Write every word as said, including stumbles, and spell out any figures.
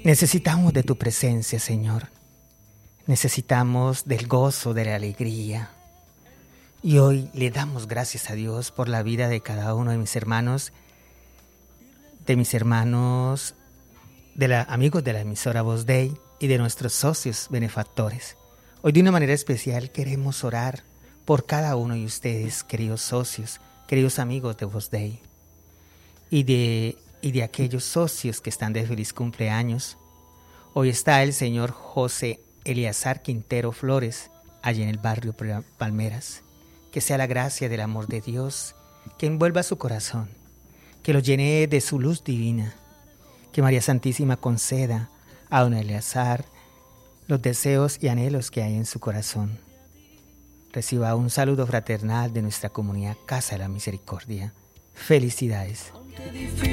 Necesitamos de tu presencia, Señor. Necesitamos del gozo, de la alegría. Y hoy le damos gracias a Dios por la vida de cada uno de mis hermanos, de mis hermanos, de los amigos de la emisora Voz Dei y de nuestros socios benefactores. Hoy de una manera especial queremos orar por cada uno de ustedes, queridos socios, queridos amigos de Voz Dei, y de, y de aquellos socios que están de feliz cumpleaños. Hoy está el señor José Eleazar Quintero Flores, allí en el barrio Palmeras. Que sea la gracia del amor de Dios que envuelva su corazón, que lo llene de su luz divina, que María Santísima conceda a don Eleazar los deseos y anhelos que hay en su corazón. Reciba un saludo fraternal de nuestra comunidad Casa de la Misericordia. Felicidades.